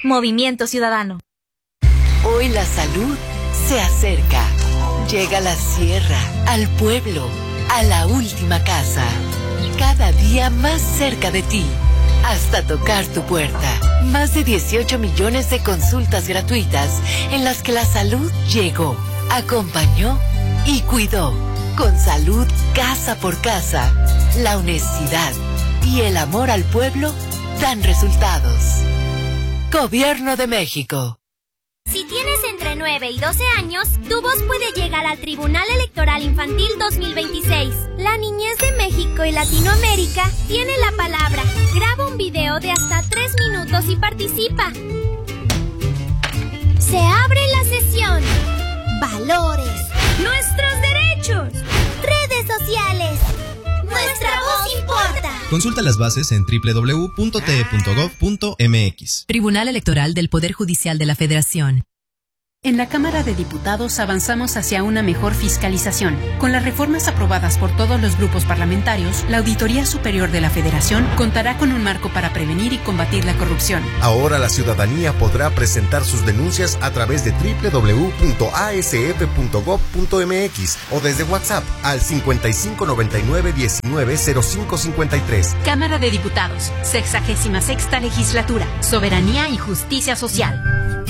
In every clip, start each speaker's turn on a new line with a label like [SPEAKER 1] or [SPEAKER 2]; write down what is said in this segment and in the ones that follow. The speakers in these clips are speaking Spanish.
[SPEAKER 1] Movimiento Ciudadano.
[SPEAKER 2] Hoy la salud se acerca. Llega a la sierra, al pueblo, a la última casa. Cada día más cerca de ti, hasta tocar tu puerta. Más de 18 millones de consultas gratuitas en las que la salud llegó, acompañó y cuidó. Con salud casa por casa, la honestidad y el amor al pueblo dan resultados. Gobierno de México.
[SPEAKER 3] Si tienes entre 9 y 12 años, tu voz puede llegar al Tribunal Electoral Infantil 2026. La niñez de México y Latinoamérica tiene la palabra. Graba un video de hasta 3 minutos y participa. Se abre la sesión. Valores. Nuestros derechos. Redes sociales. Nuestra voz importa.
[SPEAKER 4] Consulta las bases en www.te.gov.mx.
[SPEAKER 5] Tribunal Electoral del Poder Judicial de la Federación.
[SPEAKER 6] En la Cámara de Diputados avanzamos hacia una mejor fiscalización. Con las reformas aprobadas por todos los grupos parlamentarios, la Auditoría Superior de la Federación contará con un marco para prevenir y combatir la corrupción.
[SPEAKER 7] Ahora la ciudadanía podrá presentar sus denuncias a través de www.asf.gov.mx o desde WhatsApp al 5599190553.
[SPEAKER 6] Cámara de Diputados, 66ª Legislatura, Soberanía y Justicia Social.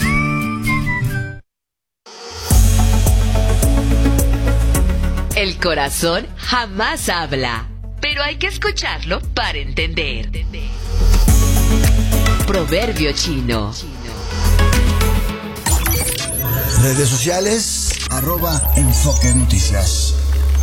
[SPEAKER 2] El corazón jamás habla, pero hay que escucharlo para entender. Proverbio chino.
[SPEAKER 8] Redes sociales, @Enfoque Noticias.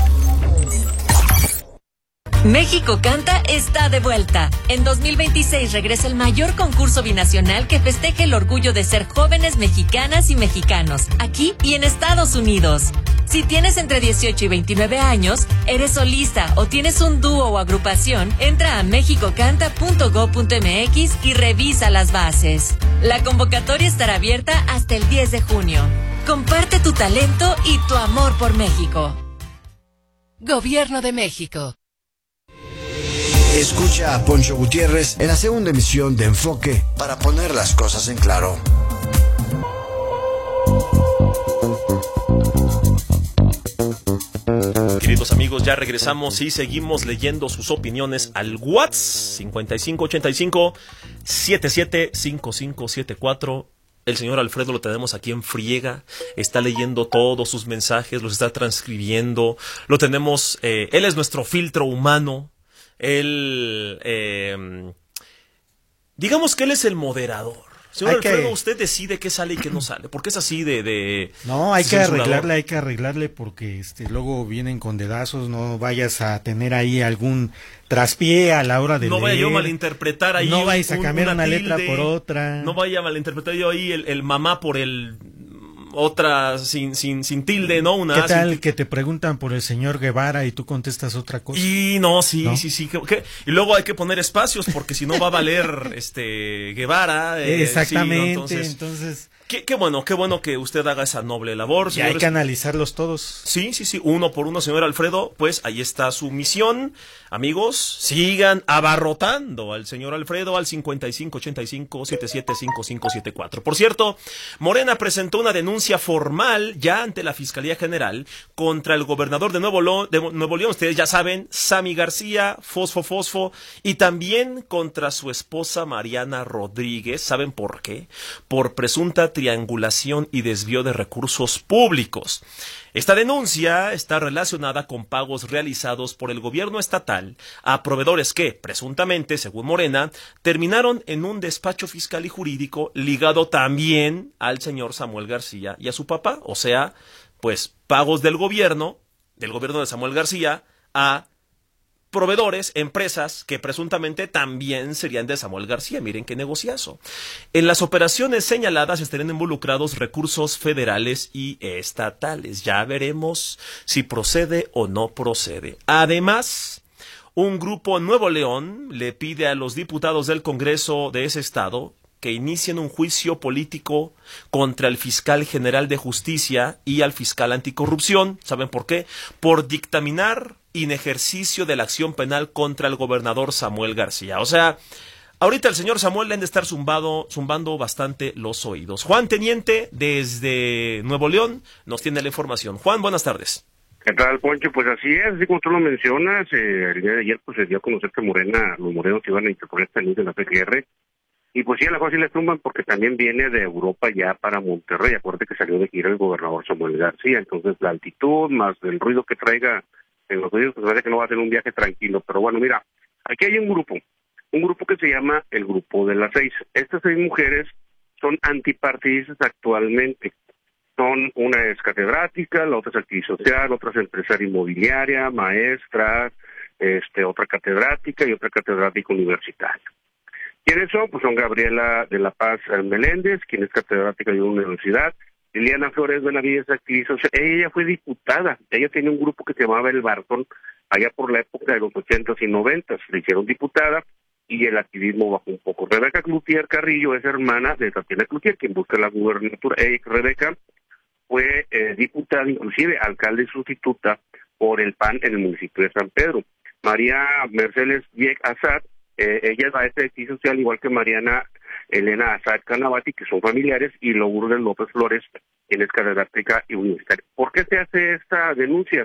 [SPEAKER 5] México Canta está de vuelta. En 2026 regresa el mayor concurso binacional que festeje el orgullo de ser jóvenes mexicanas y mexicanos, aquí y en Estados Unidos. Si tienes entre 18 y 29 años, eres solista o tienes un dúo o agrupación, entra a mexicocanta.gov.mx y revisa las bases. La convocatoria estará abierta hasta el 10 de junio. Comparte tu talento y tu amor por México.
[SPEAKER 2] Gobierno de México.
[SPEAKER 8] Escucha a Poncho Gutiérrez en la segunda emisión de Enfoque para poner las cosas en claro.
[SPEAKER 9] Queridos amigos, ya regresamos y seguimos leyendo sus opiniones al WhatsApp 5585-775574. El señor Alfredo lo tenemos aquí en friega, está leyendo todos sus mensajes, los está transcribiendo, lo tenemos, él es nuestro filtro humano, él, digamos que él es el moderador. Señor Alfredo, usted decide qué sale y qué no sale, porque es así de
[SPEAKER 10] No, hay que arreglarle porque luego vienen con dedazos, no vayas a tener ahí algún traspié a la hora de
[SPEAKER 9] no
[SPEAKER 10] leer.
[SPEAKER 9] vaya yo a malinterpretar ahí.
[SPEAKER 10] No vayas a cambiar una letra por otra.
[SPEAKER 9] No vaya a malinterpretar yo ahí el mamá por el otra sin tilde, ¿no?
[SPEAKER 10] ¿Qué tal que te preguntan por el señor Guevara y tú contestas otra cosa?
[SPEAKER 9] Y no, sí. Y luego hay que poner espacios porque si no va a valer Guevara.
[SPEAKER 10] Exactamente,
[SPEAKER 9] sí, ¿no?
[SPEAKER 10] Entonces
[SPEAKER 9] Qué bueno que usted haga esa noble labor.
[SPEAKER 10] Y hay que analizarlos todos.
[SPEAKER 9] Sí, uno por uno, señor Alfredo. Pues ahí está su misión. Amigos, sigan abarrotando al señor Alfredo al 5585-775574. Por cierto, Morena presentó una denuncia formal ya ante la Fiscalía General contra el gobernador de Nuevo León, ustedes ya saben, Sammy García, Fosfo, y también contra su esposa Mariana Rodríguez. ¿Saben por qué? Por presunta triangulación y desvío de recursos públicos. Esta denuncia está relacionada con pagos realizados por el gobierno estatal a proveedores que, presuntamente, según Morena, terminaron en un despacho fiscal y jurídico ligado también al señor Samuel García y a su papá. O sea, pues pagos del gobierno de Samuel García a proveedores, empresas que presuntamente también serían de Samuel García. Miren qué negociazo. En las operaciones señaladas estarían involucrados recursos federales y estatales. Ya veremos si procede o no procede. Además, un grupo en Nuevo León le pide a los diputados del Congreso de ese estado que inicien un juicio político contra el fiscal general de justicia y al fiscal anticorrupción. ¿Saben por qué? Por dictaminar inejercicio de la acción penal contra el gobernador Samuel García. O sea, Ahorita el señor Samuel le han de estar zumbando bastante los oídos. Juan Teniente, desde Nuevo León, nos tiene la información. Juan, buenas tardes.
[SPEAKER 1] ¿Qué tal, Poncho? Pues así es, así como tú lo mencionas, el día de ayer pues se dio a conocer que los morenos iban a interponer esta ley de la PGR, y pues sí, a la fácil le tumban porque también viene de Europa ya para Monterrey. Acuérdate que salió de gira el gobernador Samuel García, entonces la altitud más el ruido que traiga en los oídos, pues parece que no va a ser un viaje tranquilo. Pero bueno, mira, aquí hay un grupo que se llama el Grupo de las 6. Estas 6 mujeres son antipartidistas actualmente. Una es catedrática, la otra es activista social, otra es empresaria inmobiliaria, maestra, otra catedrática y otra catedrática universitaria. ¿Quiénes son? Pues son Gabriela de la Paz Meléndez, quien es catedrática de una universidad, Liliana Flores Benavides, activista social. Ella fue diputada, ella tenía un grupo que se llamaba El Bartón, allá por la época de los 80s y 90s, le hicieron diputada y el activismo bajó un poco. Rebeca Cloutier Carrillo es hermana de Tatiana Cloutier, quien busca la gubernatura. Rebeca fue diputada, inclusive alcalde sustituta por el PAN en el municipio de San Pedro. María Mercedes Dieg Azad, ella es maestra de actividad social, igual que Mariana Elena Azad Canavati, que son familiares, y Lourdes López Flores, quien es catedrática y universitaria. ¿Por qué se hace esta denuncia?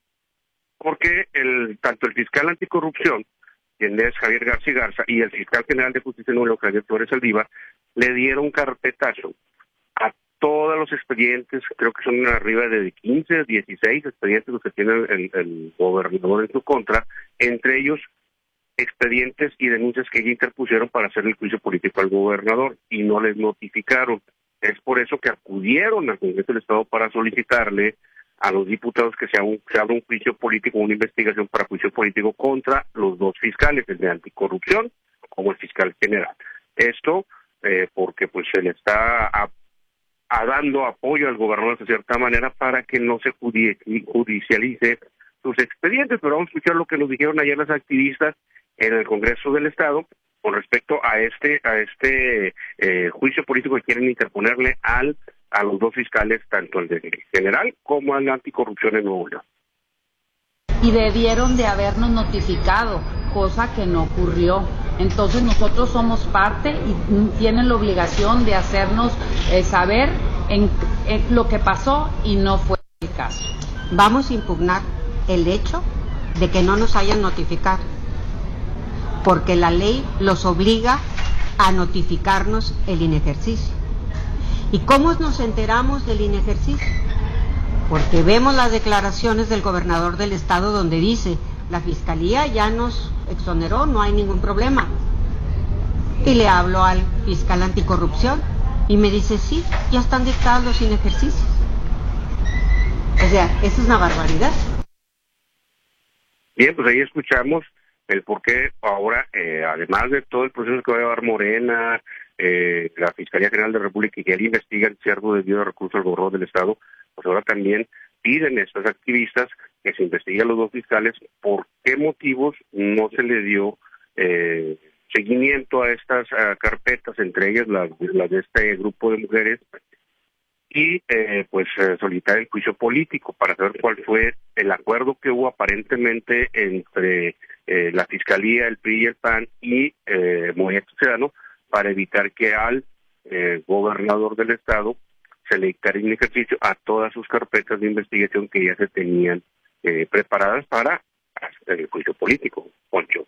[SPEAKER 1] Porque tanto el fiscal anticorrupción, quien es Javier García Garza, y el fiscal general de justicia nuevo, Javier Flores Aldívar, le dieron carpetazo a todos los expedientes, creo que son arriba de 15, 16 expedientes los que tiene el gobernador en su contra, entre ellos expedientes y denuncias que ya interpusieron para hacer el juicio político al gobernador y no les notificaron. Es por eso que acudieron al Congreso del Estado para solicitarle a los diputados que se abra un juicio político, una investigación para juicio político contra los 2 fiscales, el de anticorrupción como el fiscal general. Esto porque pues se le está dando apoyo al gobernador de cierta manera para que no se judicialice sus expedientes. Pero vamos a escuchar lo que nos dijeron ayer las activistas en el Congreso del Estado con respecto a este juicio político que quieren interponerle a los 2 fiscales, tanto el de general como al anticorrupción en Nuevo León.
[SPEAKER 4] Y debieron de habernos notificado, cosa que no ocurrió. Entonces nosotros somos parte y tienen la obligación de hacernos saber en lo que pasó y no fue el caso.
[SPEAKER 11] Vamos a impugnar el hecho de que no nos hayan notificado, porque la ley los obliga a notificarnos el inejercicio. ¿Y cómo nos enteramos del inejercicio? Porque vemos las declaraciones del gobernador del estado donde dice, la fiscalía ya nos exoneró, no hay ningún problema. Y le hablo al fiscal anticorrupción y me dice, sí, ya están dictados los inejercicios. O sea, eso es una barbaridad.
[SPEAKER 1] Bien, pues ahí escuchamos el por qué ahora, además de todo el proceso que va a llevar Morena, la Fiscalía General de la República, y que él investiga el cierto desvío de recursos al gobernador del Estado, pues ahora también piden a estas activistas que se investiguen a los 2 fiscales por qué motivos no se le dio seguimiento a estas carpetas, entre ellas las de este grupo de mujeres, y solicitar el juicio político para saber cuál fue el acuerdo que hubo aparentemente entre la Fiscalía, el PRI y el PAN y Movimiento Ciudadano para evitar que al gobernador del estado se le dictara un ejercicio a todas sus carpetas de investigación que ya se tenían preparadas para hacer el juicio político. Poncho.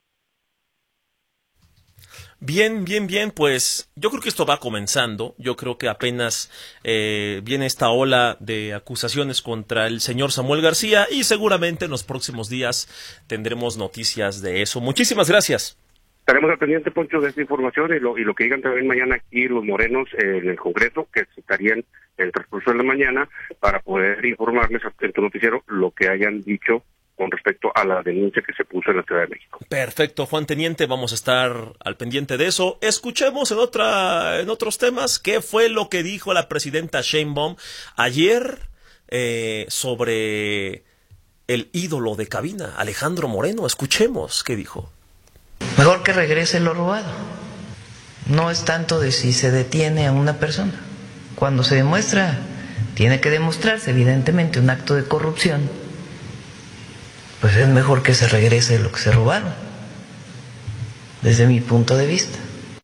[SPEAKER 9] Bien, pues yo creo que esto va comenzando. Yo creo que apenas viene esta ola de acusaciones contra el señor Samuel García y seguramente en los próximos días tendremos noticias de eso. Muchísimas gracias.
[SPEAKER 1] Estaremos al pendiente, Poncho, de esta información y lo que digan también mañana aquí los morenos en el Congreso, que citarían el transcurso de la mañana para poder informarles en tu noticiero lo que hayan dicho con respecto a la denuncia que se puso en la Ciudad de México.
[SPEAKER 9] Perfecto, Juan Teniente, vamos a estar al pendiente de eso. Escuchemos en otros temas qué fue lo que dijo la presidenta Sheinbaum ayer sobre el ídolo de cabina, Alejandro Moreno. Escuchemos qué dijo.
[SPEAKER 12] Mejor que regrese lo robado. No es tanto de si se detiene a una persona. Cuando se demuestra, tiene que demostrarse evidentemente un acto de corrupción, pues es mejor que se regrese lo que se robaron. desde mi punto de vista.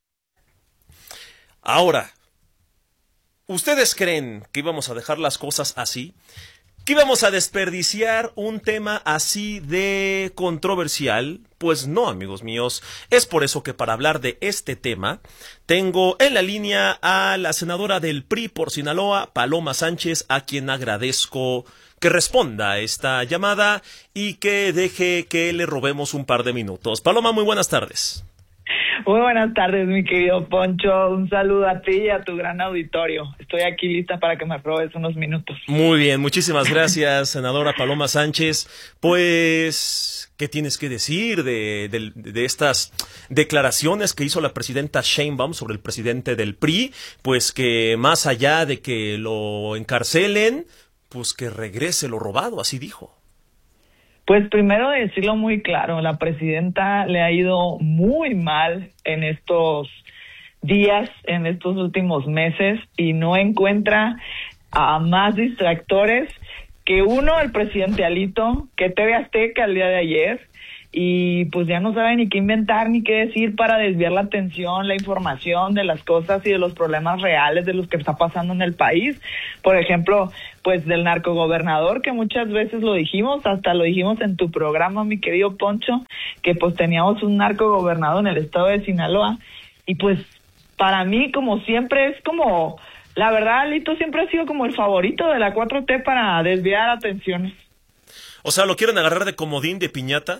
[SPEAKER 9] Ahora, ¿ustedes creen que íbamos a dejar las cosas así? ¿Que íbamos a desperdiciar un tema así de controversial? Pues no, amigos míos. Es por eso que para hablar de este tema, tengo en la línea a la senadora del PRI por Sinaloa, Paloma Sánchez, a quien agradezco que responda a esta llamada y que deje que le robemos un par de minutos. Paloma, muy buenas tardes.
[SPEAKER 13] Muy buenas tardes, mi querido Poncho. Un saludo a ti y a tu gran auditorio. Estoy aquí lista para que me robes unos minutos.
[SPEAKER 9] Muy bien, muchísimas gracias, senadora Paloma Sánchez. Pues, ¿qué tienes que decir de estas declaraciones que hizo la presidenta Sheinbaum sobre el presidente del PRI? Pues que más allá de que lo encarcelen, pues que regrese lo robado, así dijo.
[SPEAKER 13] Pues primero decirlo muy claro, la presidenta le ha ido muy mal en estos días, en estos últimos meses, y no encuentra a más distractores que uno, el presidente Alito, que TV Azteca el día de ayer, y pues ya no sabe ni qué inventar ni qué decir para desviar la atención, la información de las cosas y de los problemas reales de los que está pasando en el país. Por ejemplo, pues del narcogobernador, que muchas veces lo dijimos, hasta lo dijimos en tu programa, mi querido Poncho, que pues teníamos un narcogobernador en el estado de Sinaloa, y pues para mí, como siempre, es como, la verdad, Alito siempre ha sido como el favorito de la 4T para desviar atenciones.
[SPEAKER 9] O sea, ¿lo quieren agarrar de comodín, de piñata?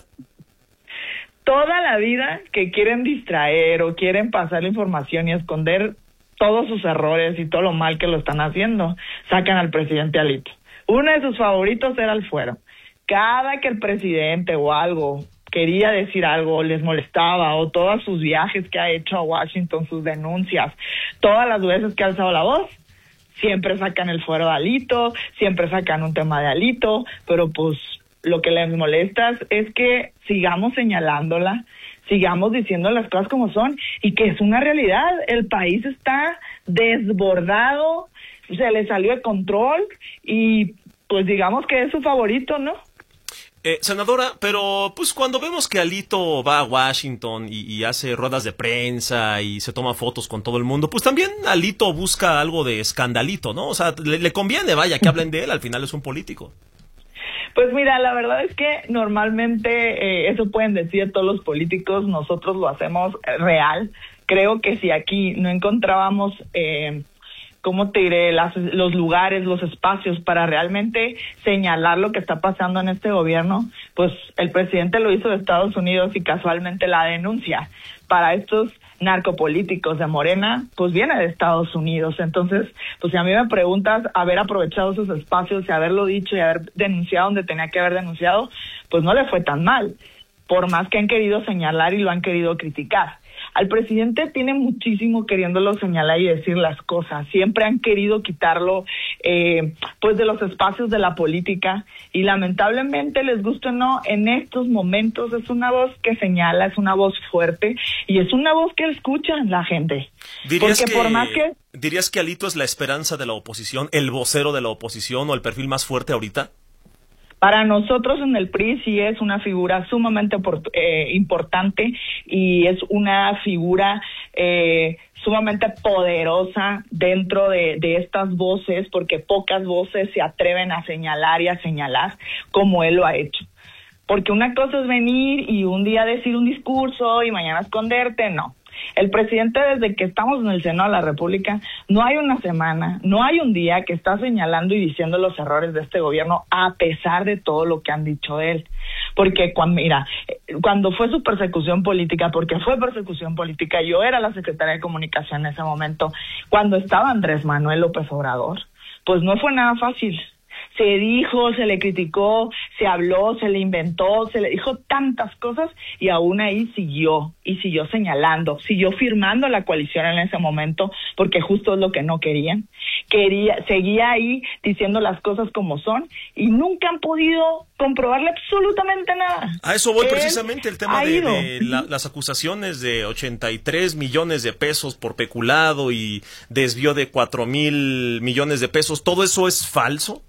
[SPEAKER 13] Toda la vida que quieren distraer o quieren pasar la información y esconder todos sus errores y todo lo mal que lo están haciendo, sacan al presidente Alito. Uno de sus favoritos era el fuero. Cada que el presidente o algo quería decir algo, les molestaba, o todos sus viajes que ha hecho a Washington, sus denuncias, todas las veces que ha alzado la voz, siempre sacan el fuero de Alito, siempre sacan un tema de Alito, pero pues lo que les molesta es que sigamos señalándola, sigamos diciendo las cosas como son, y que es una realidad. El país está desbordado, se le salió de control, y pues digamos que es su favorito, ¿no?
[SPEAKER 9] Senadora, pero pues cuando vemos que Alito va a Washington y hace ruedas de prensa y se toma fotos con todo el mundo, pues también Alito busca algo de escandalito, ¿no? O sea, le conviene, vaya, que hablen de él, al final es un político.
[SPEAKER 13] Pues mira, la verdad es que normalmente eso pueden decir todos los políticos, nosotros lo hacemos real. Creo que si aquí no encontrábamos, ¿cómo te diré?, los lugares, los espacios para realmente señalar lo que está pasando en este gobierno, pues el presidente lo hizo de Estados Unidos y casualmente la denuncia para estos narcopolíticos de Morena, pues viene de Estados Unidos. Entonces, pues si a mí me preguntas, haber aprovechado esos espacios y haberlo dicho y haber denunciado donde tenía que haber denunciado, pues no le fue tan mal, por más que han querido señalar y lo han querido criticar. Al presidente tiene muchísimo queriéndolo señalar y decir las cosas. Siempre han querido quitarlo pues de los espacios de la política, y lamentablemente, les guste o no, en estos momentos es una voz que señala, es una voz fuerte y es una voz que escucha la gente.
[SPEAKER 9] ¿Dirías que Alito es la esperanza de la oposición, el vocero de la oposición o el perfil más fuerte ahorita?
[SPEAKER 13] Para nosotros en el PRI sí es una figura sumamente importante, y es una figura sumamente poderosa dentro de estas voces, porque pocas voces se atreven a señalar y a señalar como él lo ha hecho. Porque una cosa es venir y un día decir un discurso y mañana esconderte, no. El presidente, desde que estamos en el Senado de la República, no hay una semana, no hay un día que está señalando y diciendo los errores de este gobierno, a pesar de todo lo que han dicho de él. Porque cuando fue su persecución política, porque fue persecución política, yo era la secretaria de Comunicación en ese momento, cuando estaba Andrés Manuel López Obrador, pues no fue nada fácil. Se dijo, se le criticó, se habló, se le inventó, se le dijo tantas cosas, y aún ahí siguió señalando, siguió firmando la coalición en ese momento, porque justo es lo que no querían. Seguía ahí diciendo las cosas como son, y nunca han podido comprobarle absolutamente nada.
[SPEAKER 9] A eso voy precisamente, el tema de las acusaciones de 83 millones de pesos por peculado y desvío de 4,000 millones de pesos, ¿todo eso es falso?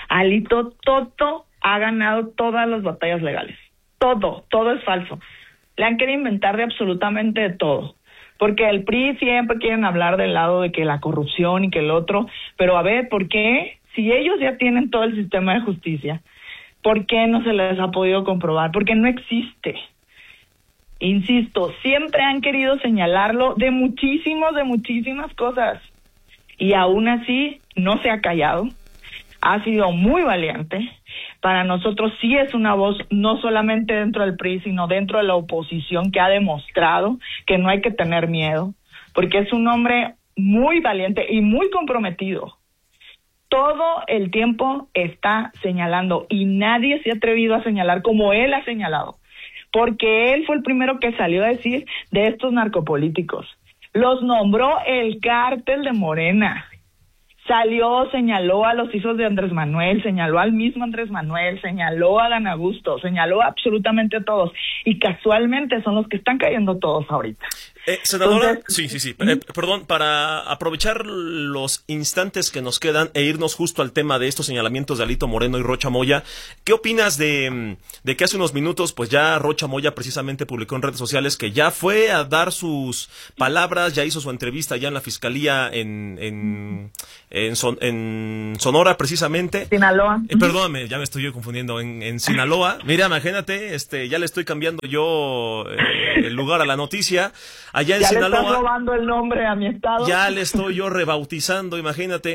[SPEAKER 13] Alito Toto ha ganado todas las batallas legales. Todo es falso. le han querido inventar de absolutamente de todo. Porque el PRI siempre quieren hablar del lado de que la corrupción y que el otro, pero a ver, ¿por qué? Si ellos ya tienen todo el sistema de justicia, ¿por qué no se les ha podido comprobar? Porque no existe. Insisto, siempre han querido señalarlo de muchísimas cosas. Y aún así no se ha callado. Ha sido muy valiente. Para nosotros sí es una voz, no solamente dentro del PRI, sino dentro de la oposición, que ha demostrado que no hay que tener miedo, porque es un hombre muy valiente y muy comprometido. Todo el tiempo está señalando y nadie se ha atrevido a señalar como él ha señalado, porque él fue el primero que salió a decir de estos narcopolíticos. Los nombró el cártel de Morena. Salió, señaló a los hijos de Andrés Manuel, señaló al mismo Andrés Manuel, señaló a Dan Augusto, señaló absolutamente a todos. Y casualmente son los que están cayendo todos ahorita.
[SPEAKER 9] Senadora, entonces, perdón, para aprovechar los instantes que nos quedan e irnos justo al tema de estos señalamientos de Alito Moreno y Rocha Moya, ¿qué opinas de que hace unos minutos pues ya Rocha Moya precisamente publicó en redes sociales que ya fue a dar sus palabras, ya hizo su entrevista ya en la fiscalía en Sonora precisamente?
[SPEAKER 13] Sinaloa.
[SPEAKER 9] Perdóname, ya me estoy yo confundiendo, en Sinaloa. Mira, imagínate, ya le estoy cambiando yo el lugar a la noticia. Allá en Sinaloa.
[SPEAKER 13] Ya le estás robando el nombre a mi estado.
[SPEAKER 9] Ya le estoy yo rebautizando, imagínate.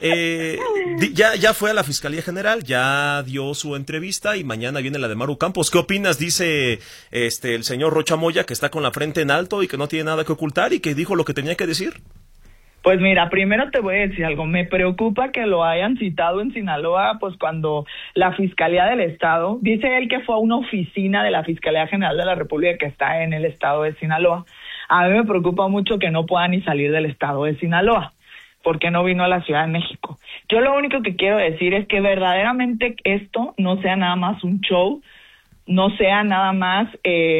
[SPEAKER 9] Ya fue a la Fiscalía General, ya dio su entrevista y mañana viene la de Maru Campos. ¿Qué opinas? Dice el señor Rocha Moya que está con la frente en alto y que no tiene nada que ocultar y que dijo lo que tenía que decir.
[SPEAKER 13] Pues mira, primero te voy a decir algo. Me preocupa que lo hayan citado en Sinaloa, pues cuando la Fiscalía del Estado, dice él que fue a una oficina de la Fiscalía General de la República que está en el estado de Sinaloa. A mí me preocupa mucho que no pueda ni salir del estado de Sinaloa, porque no vino a la Ciudad de México. Yo lo único que quiero decir es que verdaderamente esto no sea nada más un show, no sea nada más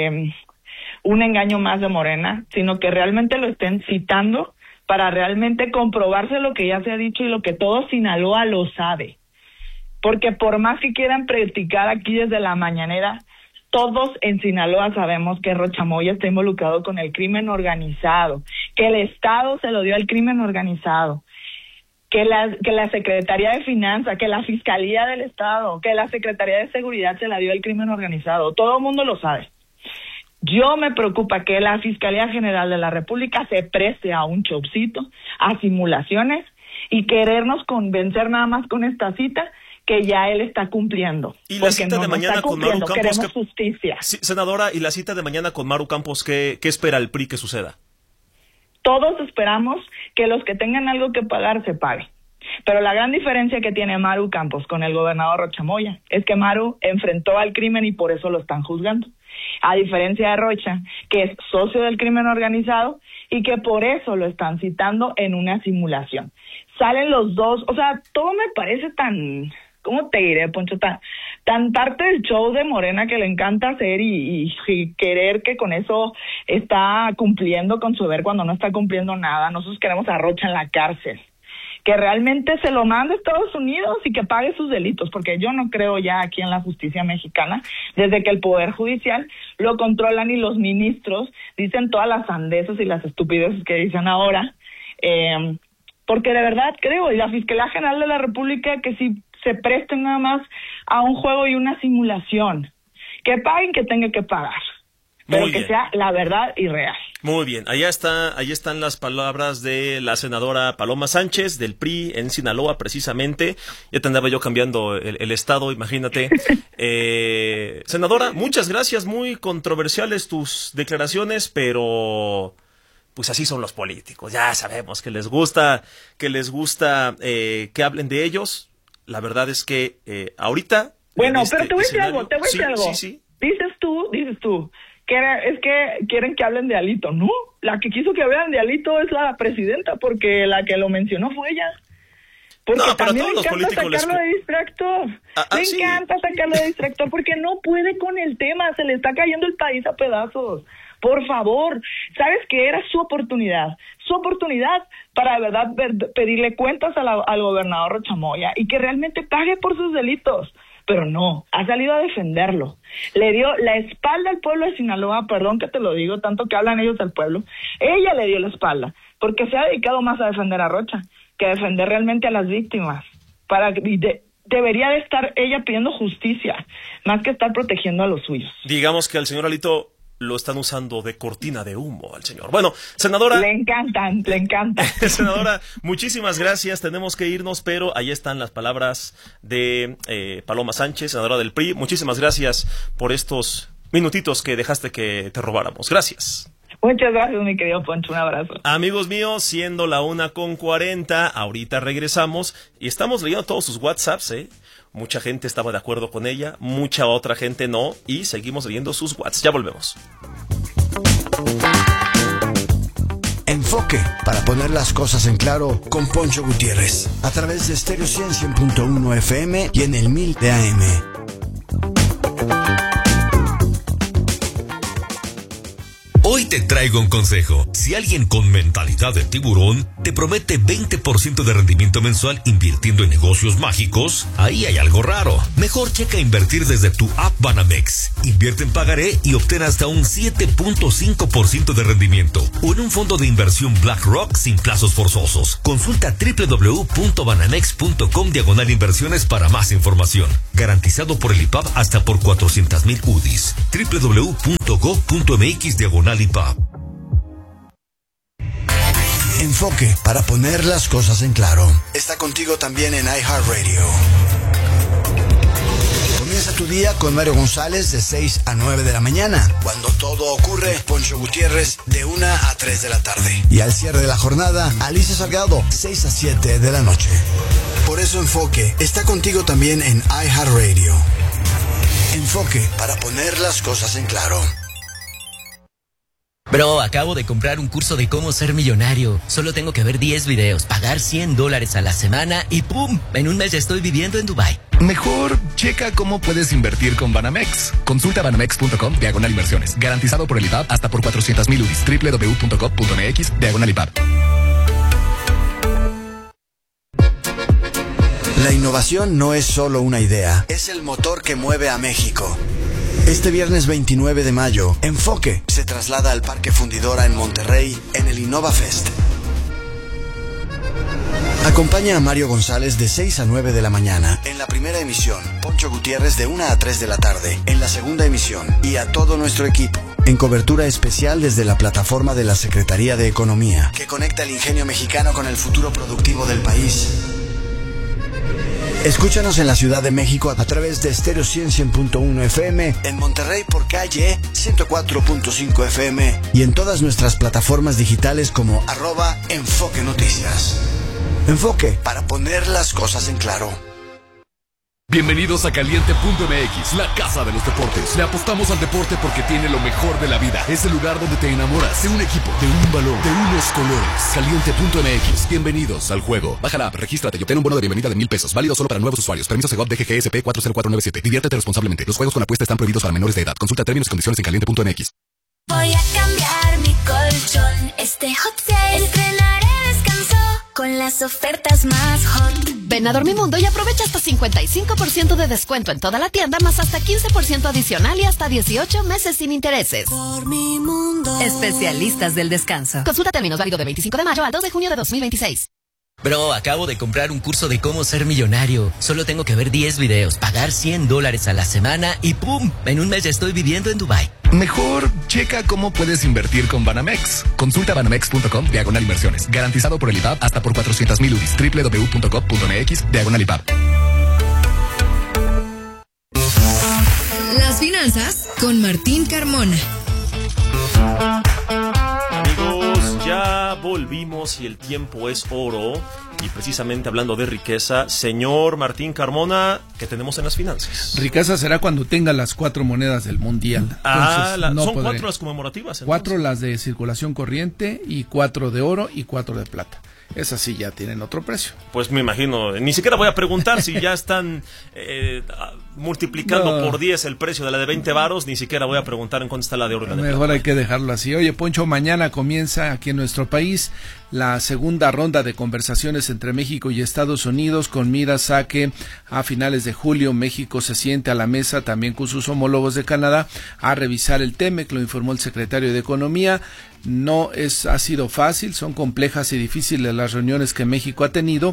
[SPEAKER 13] un engaño más de Morena, sino que realmente lo estén citando para realmente comprobarse lo que ya se ha dicho y lo que todo Sinaloa lo sabe. Porque por más que quieran practicar aquí desde la mañanera, todos en Sinaloa sabemos que Rocha Moya está involucrado con el crimen organizado, que el Estado se lo dio al crimen organizado, que la Secretaría de Finanzas, que la Fiscalía del Estado, que la Secretaría de Seguridad se la dio al crimen organizado. Todo el mundo lo sabe. Yo me preocupa que la Fiscalía General de la República se preste a un showcito, a simulaciones y querernos convencer nada más con esta cita que ya él está cumpliendo.
[SPEAKER 9] Y la cita de mañana con Maru Campos.
[SPEAKER 13] Queremos justicia.
[SPEAKER 9] Sí, senadora, y la cita de mañana con Maru Campos, ¿qué espera el PRI que suceda?
[SPEAKER 13] Todos esperamos que los que tengan algo que pagar se pague. Pero la gran diferencia que tiene Maru Campos con el gobernador Rocha Moya es que Maru enfrentó al crimen y por eso lo están juzgando. A diferencia de Rocha, que es socio del crimen organizado y que por eso lo están citando en una simulación. Salen los dos, o sea, todo me parece tan, ¿cómo te diré, Poncho? Tan parte del show de Morena que le encanta hacer y querer que con eso está cumpliendo con su deber cuando no está cumpliendo nada. Nosotros queremos a Rocha en la cárcel, que realmente se lo mande a Estados Unidos y que pague sus delitos, porque yo no creo ya aquí en la justicia mexicana, desde que el Poder Judicial lo controlan y los ministros dicen todas las sandeces y las estupideces que dicen ahora, porque de verdad creo, y la Fiscalía General de la República, que si se presten nada más a un juego y una simulación, que paguen que tenga que pagar, pero que sea la verdad y real.
[SPEAKER 9] Muy bien, ahí están las palabras de la senadora Paloma Sánchez del PRI en Sinaloa, precisamente. Ya te andaba yo cambiando el estado, imagínate. Senadora, muchas gracias, muy controversiales tus declaraciones, pero pues así son los políticos. Ya sabemos que les gusta que hablen de ellos. La verdad es que ahorita...
[SPEAKER 13] Bueno, pero te voy a decir algo,
[SPEAKER 9] Sí.
[SPEAKER 13] Dices tú, es que quieren que hablen de Alito. No, la que quiso que hablen de Alito es la presidenta, porque la que lo mencionó fue ella. Porque
[SPEAKER 9] no, pero
[SPEAKER 13] también
[SPEAKER 9] a todos
[SPEAKER 13] le encanta sacarlo de distractor. Le encanta sacarlo de distractor porque no puede con el tema, se le está cayendo el país a pedazos. Por favor, ¿sabes qué? Era su oportunidad para de verdad pedirle cuentas al gobernador Rocha Moya y que realmente pague por sus delitos. pero no, ha salido a defenderlo. Le dio la espalda al pueblo de Sinaloa, perdón que te lo digo, tanto que hablan ellos del pueblo. Ella le dio la espalda, porque se ha dedicado más a defender a Rocha que a defender realmente a las víctimas. Debería de estar ella pidiendo justicia, más que estar protegiendo a los suyos.
[SPEAKER 9] Digamos que al señor Alito lo están usando de cortina de humo al señor. Bueno, senadora...
[SPEAKER 13] Le encantan.
[SPEAKER 9] Senadora, muchísimas gracias. Tenemos que irnos, pero ahí están las palabras de Paloma Sánchez, senadora del PRI. Muchísimas gracias por estos minutitos que dejaste que te robáramos. Gracias.
[SPEAKER 13] Muchas gracias, mi querido Poncho. Un abrazo.
[SPEAKER 9] Amigos míos, siendo la 1:40, ahorita regresamos y estamos leyendo todos sus WhatsApps, Mucha gente estaba de acuerdo con ella, mucha otra gente no, y seguimos leyendo sus WhatsApps. Ya volvemos.
[SPEAKER 8] Enfoque, para poner las cosas en claro, con Poncho Gutiérrez, a través de Stereo 100.1 FM y en el 1000 de AM.
[SPEAKER 14] Hoy te traigo un consejo. Si alguien con mentalidad de tiburón te promete 20% de rendimiento mensual invirtiendo en negocios mágicos, ahí hay algo raro. Mejor checa invertir desde tu app Banamex. Invierte en pagaré y obtén hasta un 7.5% de rendimiento. O en un fondo de inversión BlackRock sin plazos forzosos. Consulta www.banamex.com/inversiones para más información. Garantizado por el IPAB hasta por 400,000 UDIs. www.go.mx/IPAB.
[SPEAKER 8] Enfoque, para poner las cosas en claro. Está contigo también en iHeartRadio. Comienza tu día con Mario González de 6 a 9 de la mañana. Cuando todo ocurre, Poncho Gutiérrez de 1 a 3 de la tarde. Y al cierre de la jornada, Alicia Salgado, 6 a 7 de la noche. Por eso Enfoque está contigo también en iHeartRadio. Enfoque, para poner las cosas en claro.
[SPEAKER 15] Bro, acabo de comprar un curso de cómo ser millonario. Solo tengo que ver 10 videos, pagar $100 a la semana y ¡pum! En un mes ya estoy viviendo en Dubái.
[SPEAKER 16] Mejor checa cómo puedes invertir con Banamex. Consulta banamex.com/inversiones. Garantizado por el IPAB hasta por 400,000 UDIs. www.gov.mx/IPAB.
[SPEAKER 8] La innovación no es solo una idea, es el motor que mueve a México. Este viernes 29 de mayo, Enfoque se traslada al Parque Fundidora en Monterrey en el Innova Fest. Acompaña a Mario González de 6 a 9 de la mañana en la primera emisión, Poncho Gutiérrez de 1 a 3 de la tarde en la segunda emisión y a todo nuestro equipo en cobertura especial desde la plataforma de la Secretaría de Economía que conecta el ingenio mexicano con el futuro productivo del país. Escúchanos en la Ciudad de México a través de Stereo 100.1 FM, en Monterrey por calle 104.5 FM y en todas nuestras plataformas digitales como @Enfoque Noticias. Enfoque, para poner las cosas en claro.
[SPEAKER 17] Bienvenidos a Caliente.mx, la casa de los deportes. Le apostamos al deporte porque tiene lo mejor de la vida. Es el lugar donde te enamoras de un equipo, de un balón, de unos colores. Caliente.mx, bienvenidos al juego. Baja la app, regístrate y obtén un bono de bienvenida de $1,000. Válido solo para nuevos usuarios. Permiso Segov DGGSP 40497. Diviértete responsablemente. Los juegos con apuesta están prohibidos para menores de edad. Consulta términos y condiciones en Caliente.mx.
[SPEAKER 18] Voy a cambiar mi colchón. Este hot sale estrenaré descanso con las ofertas más hot.
[SPEAKER 19] Ven a Dormimundo y aprovecha hasta 55% de descuento en toda la tienda, más hasta 15% adicional y hasta 18 meses sin intereses.
[SPEAKER 18] Dormimundo.
[SPEAKER 19] Especialistas del descanso. Consulta términos, válido de 25 de mayo al 2 de junio de 2026.
[SPEAKER 15] Bro, acabo de comprar un curso de cómo ser millonario. Solo tengo que ver 10 videos, pagar $100 a la semana y ¡pum! En un mes ya estoy viviendo en Dubái.
[SPEAKER 16] Mejor checa cómo puedes invertir con Banamex. Consulta banamex.com/inversiones. Garantizado por el IPAB hasta por 400,000 UDIs. www.gov.mx/IPAB.
[SPEAKER 20] Las finanzas con Martín Carmona.
[SPEAKER 9] Amigos, ya volvimos y el tiempo es oro. Y precisamente hablando de riqueza, señor Martín Carmona, ¿qué tenemos en las finanzas?
[SPEAKER 21] Riqueza será cuando tenga las 4 monedas del mundial.
[SPEAKER 9] Son 4 las conmemorativas. Entonces.
[SPEAKER 21] 4 las de circulación corriente y 4 de oro y 4 de plata. esas sí ya tienen otro precio.
[SPEAKER 9] Pues me imagino, ni siquiera voy a preguntar si ya están multiplicando por 10 el precio de la de 20 varos, ni siquiera voy a preguntar en cuánto está la de oro y la de plata.
[SPEAKER 21] Mejor hay que dejarlo así. Oye, Poncho, mañana comienza aquí en nuestro país la segunda ronda de conversaciones entre México y Estados Unidos con miras a que a finales de julio México se siente a la mesa también con sus homólogos de Canadá a revisar el TEMEC, lo informó el secretario de Economía. No ha sido fácil, son complejas y difíciles las reuniones que México ha tenido.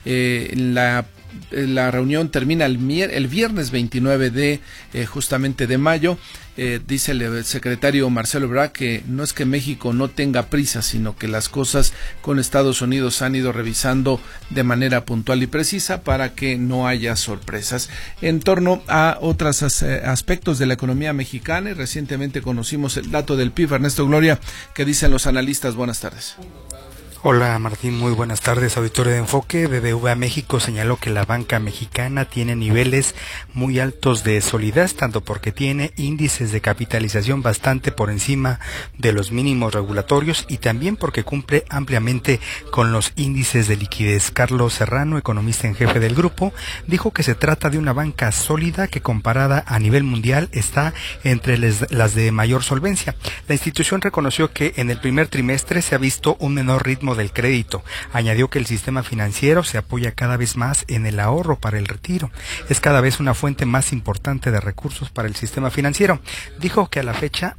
[SPEAKER 21] La reunión termina el viernes 29 de justamente de mayo. Dice el secretario Marcelo Ebrard que no es que México no tenga prisa, sino que las cosas con Estados Unidos han ido revisando de manera puntual y precisa para que no haya sorpresas. En torno a otros aspectos de la economía mexicana, y recientemente conocimos el dato del PIB. Ernesto Gloria, ¿qué dicen los analistas? Buenas tardes.
[SPEAKER 3] Hola Martín, muy buenas tardes, auditorio de Enfoque. BBVA México señaló que la banca mexicana tiene niveles muy altos de solidez, tanto porque tiene índices de capitalización bastante por encima de los mínimos regulatorios y también porque cumple ampliamente con los índices de liquidez. Carlos Serrano, economista en jefe del grupo, dijo que se trata de una banca sólida que comparada a nivel mundial está entre las de mayor solvencia. La institución reconoció que en el primer trimestre se ha visto un menor ritmo del crédito. Añadió que el sistema financiero se apoya cada vez más en el ahorro para el retiro. Es cada vez una fuente más importante de recursos para el sistema financiero. Dijo que a la fecha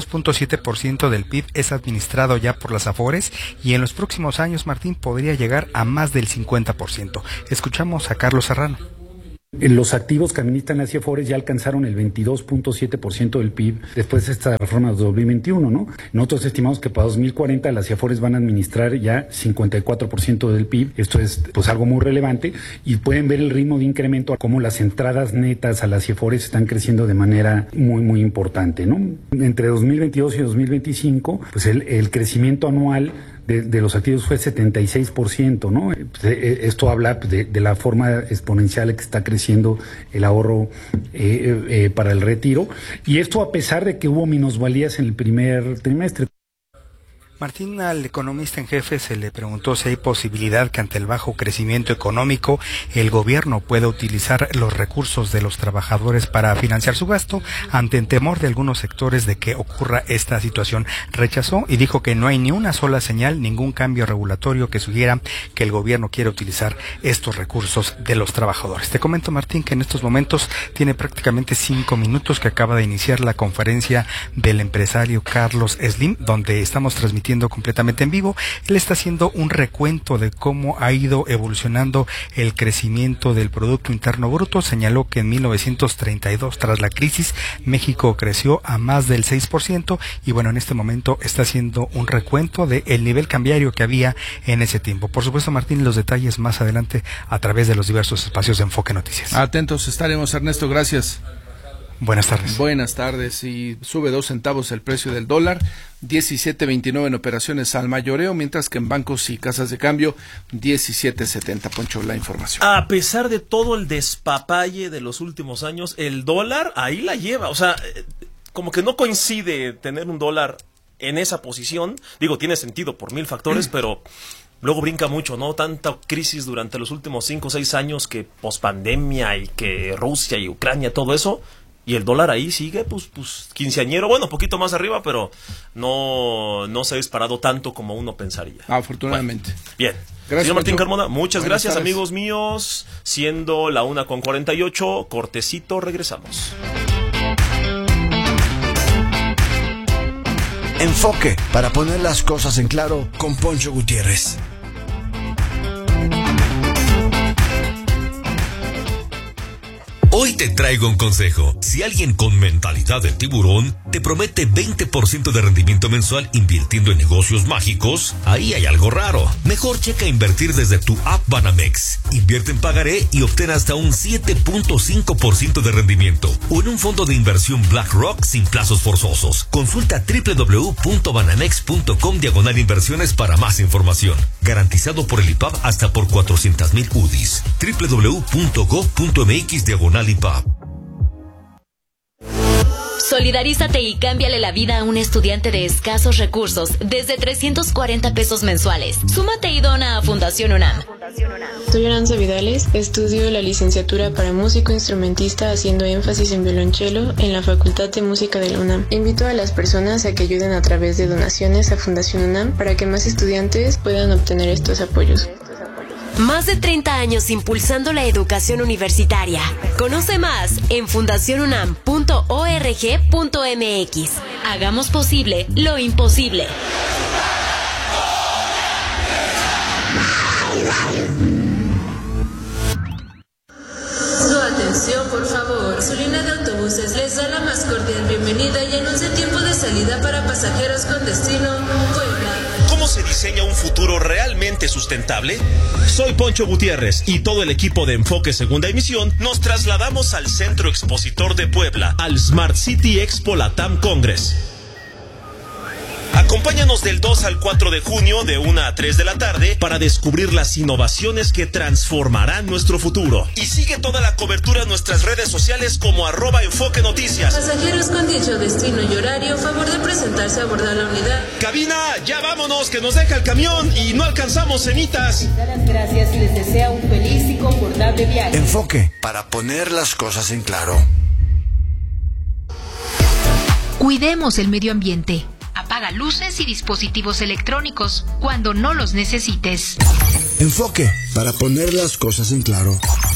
[SPEAKER 3] 22.7% del PIB es administrado ya por las Afores y en los próximos años, Martín, podría llegar a más del 50%. Escuchamos a Carlos Serrano.
[SPEAKER 22] Los activos que administran las Afores ya alcanzaron el 22.7% del PIB después de esta reforma de 2021, ¿no? Nosotros estimamos que para 2040 las Afores van a administrar ya 54% del PIB. Esto es pues algo muy relevante y pueden ver el ritmo de incremento, como las entradas netas a las Afores están creciendo de manera muy importante, ¿no? Entre 2022 y 2025, pues el crecimiento anual de los activos fue 76%, ¿no? Esto habla de la forma exponencial que está creciendo el ahorro para el retiro, y esto a pesar de que hubo minusvalías en el primer trimestre.
[SPEAKER 3] Martín, al economista en jefe se le preguntó si hay posibilidad que ante el bajo crecimiento económico el gobierno pueda utilizar los recursos de los trabajadores para financiar su gasto ante el temor de algunos sectores de que ocurra esta situación. Rechazó y dijo que no hay ni una sola señal, ningún cambio regulatorio que sugiera que el gobierno quiera utilizar estos recursos de los trabajadores. Te comento, Martín, que en estos momentos tiene prácticamente 5 minutos que acaba de iniciar la conferencia del empresario Carlos Slim, donde estamos transmitiendo completamente en vivo. Él está haciendo un recuento de cómo ha ido evolucionando el crecimiento del Producto Interno Bruto. Señaló que en 1932, tras la crisis, México creció a más del 6% y bueno, en este momento está haciendo un recuento del nivel cambiario que había en ese tiempo. Por supuesto, Martín, los detalles más adelante a través de los diversos espacios de Enfoque Noticias.
[SPEAKER 21] Atentos estaremos, Ernesto, gracias.
[SPEAKER 3] Buenas tardes.
[SPEAKER 21] Buenas tardes. Y sube 2 centavos el precio del dólar, 17.29 en operaciones al mayoreo, mientras que en bancos y casas de cambio 17.70. Poncho, la información.
[SPEAKER 9] A pesar de todo el despapalle de los últimos años, el dólar ahí la lleva. O sea, como que no coincide tener un dólar en esa posición. Digo, tiene sentido por 1000 factores, pero luego brinca mucho, ¿no? Tanta crisis durante los últimos 5 o 6 años, que pospandemia y que Rusia y Ucrania, todo eso. Y el dólar ahí sigue, pues quinceañero, bueno, poquito más arriba, pero no se ha disparado tanto como uno pensaría.
[SPEAKER 21] Afortunadamente.
[SPEAKER 9] Bueno, bien.
[SPEAKER 21] Gracias,
[SPEAKER 9] señor Martín
[SPEAKER 21] Poncho.
[SPEAKER 9] Carmona, muchas
[SPEAKER 21] Buenas
[SPEAKER 9] gracias,
[SPEAKER 21] tardes.
[SPEAKER 9] amigos míos. Siendo la 1:48, cortecito, regresamos.
[SPEAKER 8] Enfoque, para poner las cosas en claro, con Poncho Gutiérrez.
[SPEAKER 14] Hoy te traigo un consejo. Si alguien con mentalidad de tiburón te promete 20% de rendimiento mensual invirtiendo en negocios mágicos, ahí hay algo raro. Mejor checa invertir desde tu app Banamex. Invierte en pagaré y obtén hasta un 7.5% de rendimiento. O en un fondo de inversión BlackRock sin plazos forzosos. Consulta www.banamex.com/inversiones para más información. Garantizado por el IPAB hasta por 400,000 UDIs. www.go.mx/IPAB.
[SPEAKER 5] Solidarízate y cámbiale la vida a un estudiante de escasos recursos desde 340 pesos mensuales. Súmate y dona a Fundación UNAM.
[SPEAKER 6] Soy Aranza Vidales, estudio la licenciatura para músico instrumentista haciendo énfasis en violonchelo en la Facultad de Música de la UNAM. Invito a las personas a que ayuden a través de donaciones a Fundación UNAM para que más estudiantes puedan obtener estos apoyos.
[SPEAKER 5] Más de 30 años impulsando la educación universitaria. Conoce más en fundacionunam.org.mx. Hagamos posible lo imposible.
[SPEAKER 7] Su atención, por favor. Su línea de autobuses les da la más cordial bienvenida y anuncia tiempo de salida para pasajeros con destino Puebla.
[SPEAKER 9] ¿Cómo se diseña un futuro realmente sustentable? Soy Poncho Gutiérrez y todo el equipo de Enfoque Segunda Emisión nos trasladamos al Centro Expositor de Puebla, al Smart City Expo Latam Congress. Acompáñanos del 2 al 4 de junio de 1 a 3 de la tarde para descubrir las innovaciones que transformarán nuestro futuro. Y sigue toda la cobertura en nuestras redes sociales como @Enfoque Noticias.
[SPEAKER 7] Pasajeros con dicho destino y horario, favor de presentarse a abordar la unidad.
[SPEAKER 9] Cabina, ya vámonos, que nos deja el camión y no alcanzamos cenitas.
[SPEAKER 23] Gracias y les desea un feliz y confortable viaje.
[SPEAKER 8] Enfoque, para poner las cosas en claro.
[SPEAKER 24] Cuidemos el medio ambiente. Apaga luces y dispositivos electrónicos cuando no los necesites.
[SPEAKER 8] Enfoque, para poner las cosas en claro.